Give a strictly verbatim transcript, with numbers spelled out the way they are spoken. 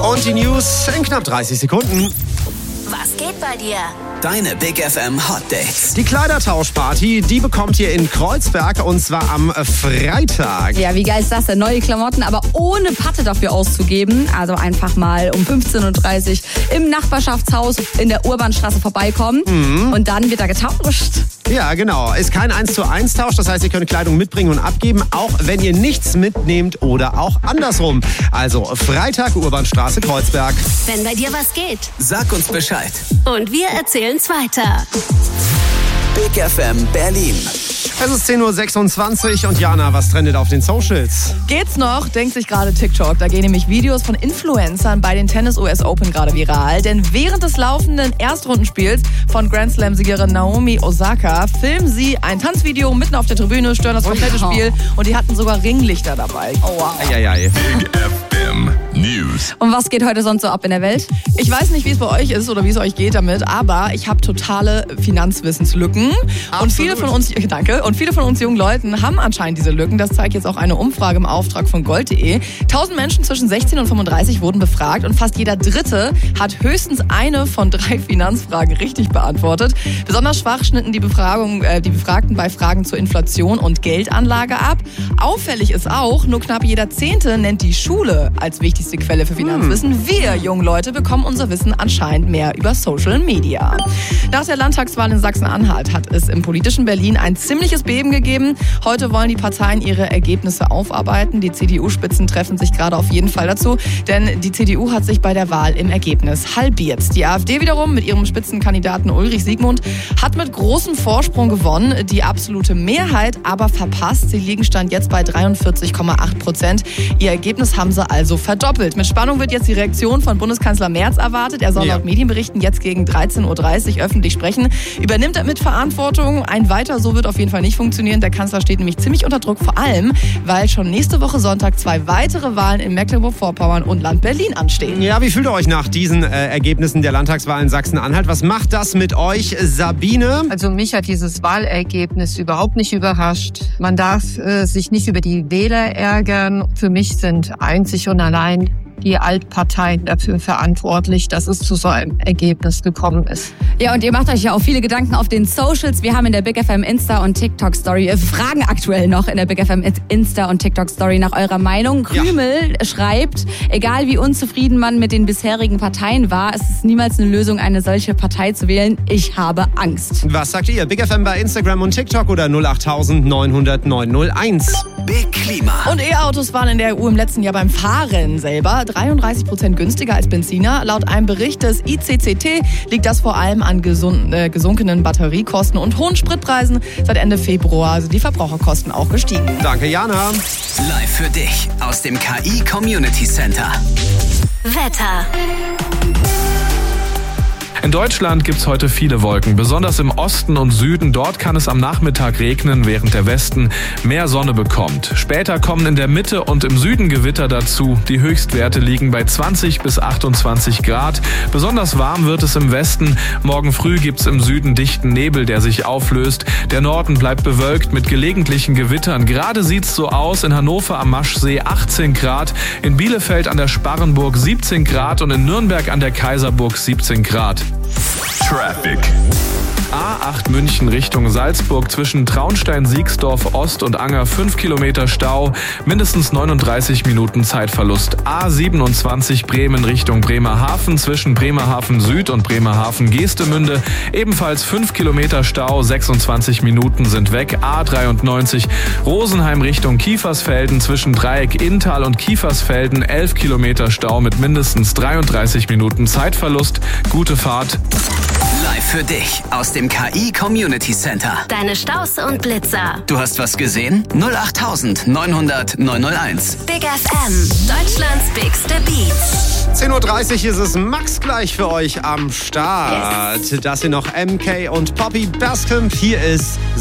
Und die News in knapp dreißig Sekunden. Was geht bei dir? Deine Big F M Hot Dates. Die Kleidertauschparty, die bekommt ihr in Kreuzberg und zwar am Freitag. Ja, wie geil ist das denn? Neue Klamotten, aber ohne Patte dafür auszugeben. Also einfach mal um fünfzehn Uhr dreißig im Nachbarschaftshaus in der Urbanstraße vorbeikommen. Mhm. Und dann wird da getauscht. Ja, genau. Ist kein eins zu eins Tausch. Das heißt, ihr könnt Kleidung mitbringen und abgeben, auch wenn ihr nichts mitnehmt oder auch andersrum. Also Freitag, Urbanstraße, Kreuzberg. Wenn bei dir was geht. Sag uns Bescheid. Und wir erzählen's weiter. Big F M Berlin. Es ist zehn Uhr sechsundzwanzig und Jana, was trendet auf den Socials? Geht's noch, denkt sich gerade TikTok. Da gehen nämlich Videos von Influencern bei den Tennis-U S Open gerade viral. Denn während des laufenden Erstrundenspiels von Grand Slam-Siegerin Naomi Osaka filmen sie ein Tanzvideo mitten auf der Tribüne, stören das komplette Spiel und die hatten sogar Ringlichter dabei. Oh wow. Eieiei. Big F M News. Und was geht heute sonst so ab in der Welt? Ich weiß nicht, wie es bei euch ist oder wie es euch geht damit, aber ich habe totale Finanzwissenslücken. Absolut. Und viele von uns, danke, und viele von uns jungen Leuten haben anscheinend diese Lücken. Das zeigt jetzt auch eine Umfrage im Auftrag von Gold punkt de. tausend Menschen zwischen sechzehn und fünfunddreißig wurden befragt und fast jeder Dritte hat höchstens eine von drei Finanzfragen richtig beantwortet. Besonders schwach schnitten die, Befragung, äh, die Befragten bei Fragen zur Inflation und Geldanlage ab. Auffällig ist auch, nur knapp jeder Zehnte nennt die Schule als wichtigste Quelle für Finanzwissen. Hm. Wir, jungen Leute, bekommen unser Wissen anscheinend mehr über Social Media. Nach der Landtagswahl in Sachsen-Anhalt hat es im politischen Berlin ein ziemliches Beben gegeben. Heute wollen die Parteien ihre Ergebnisse aufarbeiten. Die C D U-Spitzen treffen sich gerade auf jeden Fall dazu, denn die C D U hat sich bei der Wahl im Ergebnis halbiert. Die AfD wiederum mit ihrem Spitzenkandidaten Ulrich Siegmund hat mit großem Vorsprung gewonnen, die absolute Mehrheit aber verpasst. Sie liegen Stand jetzt bei dreiundvierzig Komma acht Prozent. Ihr Ergebnis haben sie also verdoppelt. Mit Spannung wird jetzt die Reaktion von Bundeskanzler Merz erwartet. Er soll ja. laut Medienberichten jetzt gegen dreizehn Uhr dreißig öffentlich sprechen. Übernimmt er mit Verantwortung? Ein weiter so wird auf jeden Fall nicht funktionieren. Der Kanzler steht nämlich ziemlich unter Druck, vor allem, weil schon nächste Woche Sonntag zwei weitere Wahlen in Mecklenburg-Vorpommern und Land Berlin anstehen. Ja, wie fühlt ihr euch nach diesen äh, Ergebnissen der Landtagswahl in Sachsen-Anhalt? Was macht das mit euch, Sabine? Also mich hat dieses Wahlergebnis überhaupt nicht überrascht. Man darf äh, sich nicht über die Wähler ärgern. Für mich sind einzig und allein die Altparteien dafür verantwortlich, dass es zu so einem Ergebnis gekommen ist. Ja, und ihr macht euch ja auch viele Gedanken auf den Socials. Wir haben in der Big F M Insta und TikTok Story, wir fragen aktuell noch in der Big F M Insta und TikTok Story nach eurer Meinung. Krümel ja. schreibt, egal wie unzufrieden man mit den bisherigen Parteien war, es ist niemals eine Lösung, eine solche Partei zu wählen. Ich habe Angst. Was sagt ihr? Big F M bei Instagram und TikTok oder null acht neun null null neun null eins? Big Klima. Und E-Autos waren in der E U im letzten Jahr beim Fahren selber dreiunddreißig Prozent günstiger als Benziner. Laut einem Bericht des I C C T liegt das vor allem an gesund, äh, gesunkenen Batteriekosten und hohen Spritpreisen. Seit Ende Februar sind die Verbraucherkosten auch gestiegen. Danke, Jana. Live für dich aus dem K I Community Center. Wetter. In Deutschland gibt's heute viele Wolken, besonders im Osten und Süden. Dort kann es am Nachmittag regnen, während der Westen mehr Sonne bekommt. Später kommen in der Mitte und im Süden Gewitter dazu. Die Höchstwerte liegen bei zwanzig bis achtundzwanzig Grad. Besonders warm wird es im Westen. Morgen früh gibt's im Süden dichten Nebel, der sich auflöst. Der Norden bleibt bewölkt mit gelegentlichen Gewittern. Gerade sieht's so aus: in Hannover am Maschsee achtzehn Grad, in Bielefeld an der Sparrenburg siebzehn Grad und in Nürnberg an der Kaiserburg siebzehn Grad. Traffic. A acht München Richtung Salzburg zwischen Traunstein-Siegsdorf Ost und Anger fünf Kilometer Stau, mindestens neununddreißig Minuten Zeitverlust. A siebenundzwanzig Bremen Richtung Bremerhaven zwischen Bremerhaven Süd und Bremerhaven Geestemünde, ebenfalls fünf Kilometer Stau, sechsundzwanzig Minuten sind weg. A dreiundneunzig Rosenheim Richtung Kiefersfelden zwischen Dreieck Inntal und Kiefersfelden, elf Kilometer Stau mit mindestens dreiunddreißig Minuten Zeitverlust. Gute Fahrt. Live für dich aus dem K I Community Center. Deine Staus und Blitzer. Du hast was gesehen? null acht neun null null neun null eins. Big F M, Deutschlands bigste Beats. zehn Uhr dreißig ist es Max gleich für euch am Start. Yes. Das hier noch M K und Poppy Bascomb. Hier ist